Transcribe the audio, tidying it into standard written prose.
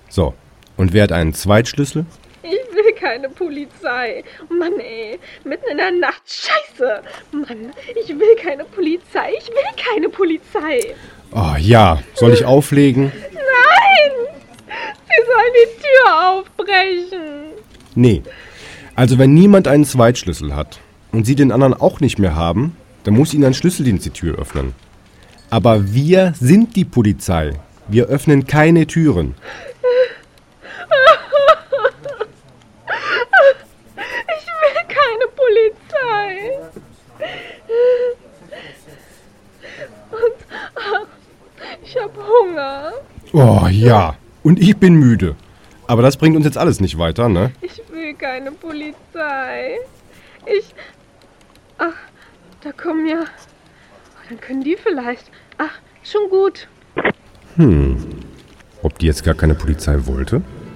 So, und wer hat einen Zweitschlüssel? Ich will keine Polizei. Mann, ey. Mitten in der Nacht. Scheiße. Mann, ich will keine Polizei. Ich will keine Polizei. Oh ja, soll ich auflegen? Nein! Sie sollen die Tür aufbrechen. Nee. Also wenn niemand einen Zweitschlüssel hat und Sie den anderen auch nicht mehr haben, dann muss Ihnen ein Schlüsseldienst die Tür öffnen. Aber wir sind die Polizei. Wir öffnen keine Türen. Ich will keine Polizei. Und ach, ich hab Hunger. Oh ja, und ich bin müde. Aber das bringt uns jetzt alles nicht weiter, ne? Ich will keine Polizei. Ach, da kommen ja... Dann können die vielleicht... Ach, schon gut. Ob die jetzt gar keine Polizei wollte?